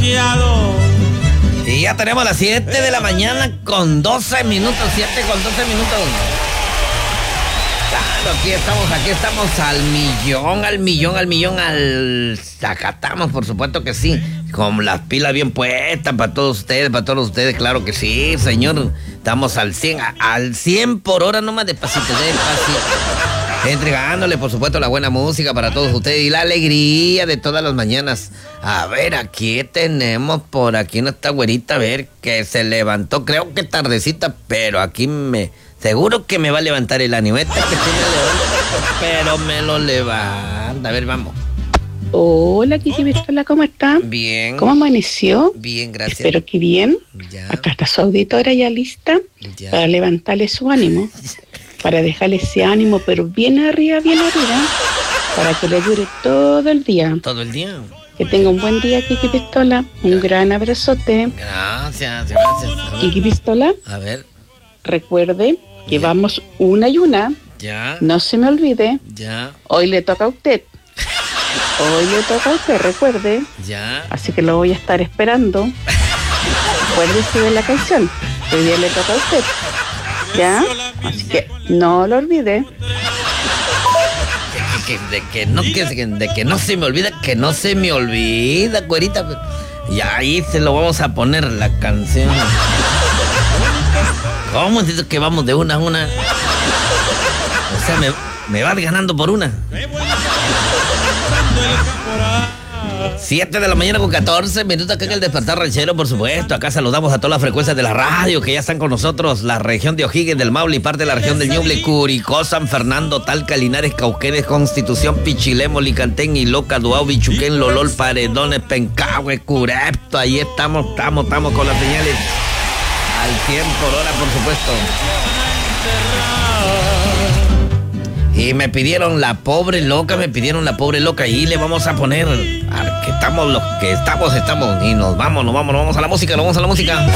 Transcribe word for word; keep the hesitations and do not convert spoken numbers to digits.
desgraciado. Y ya tenemos las siete de la mañana con doce minutos, siete con doce minutos. Claro, aquí estamos, aquí estamos al millón, al millón, al millón, al... Acatamos, por supuesto que sí. Con las pilas bien puestas para todos ustedes, para todos ustedes, claro que sí, señor. Estamos al cien, al cien por hora, nomás despacito, despacito. Entregándole, por supuesto, la buena música para todos ustedes y la alegría de todas las mañanas. A ver, aquí tenemos por aquí nuestra güerita, a ver, que se levantó, creo que tardecita, pero aquí me... Seguro que me va a levantar el ánimo. Esta que tiene levanta, pero me lo levanta. A ver, vamos. Hola, Kiki Pistola, ¿cómo está? Bien. ¿Cómo amaneció? Bien, gracias. Espero que bien. Ya. Acá está su auditora ya lista Ya. para levantarle su ánimo, para dejarle ese ánimo, pero bien arriba, bien arriba, para que le dure todo el día. Todo el día. Que tenga un buen día, Kiki Pistola. Un gran abrazote. Gracias, gracias. A ver. Kiki Pistola, A ver. recuerde que Ya. vamos una y una. Ya. No se me olvide. Ya. Hoy le toca a usted. Hoy le toca a usted, recuerde. Ya. Así que lo voy a estar esperando. Acuérdese de la canción. Hoy día le toca a usted. ¿Ya? Así que no lo olvide. Que, que- de que no que, de que no se me olvida, que no se me olvida, cuerita. Y ahí se lo vamos a poner la canción. ¿Cómo es eso que vamos de una a una? O sea, me, me vas ganando por una. siete de la mañana con catorce minutos acá en el Despertar Ranchero, por supuesto. Acá saludamos a todas las frecuencias de la radio que ya están con nosotros. La región de O'Higgins, del Maule y parte de la región del Ñuble, Curicó, San Fernando, Talca, Linares, Cauquenes, Constitución, Pichilemo, Licantén, Iloca, Duau, Bichuquén, Lolol, Paredones, Pencahue, Curepto. Ahí estamos, estamos, estamos con las señales al cien por hora, por supuesto. Y me pidieron la pobre loca, me pidieron la pobre loca. Y le vamos a poner, a ver, que estamos los que estamos, estamos. Y nos vamos, nos vamos, nos vamos a la música, nos vamos a la música.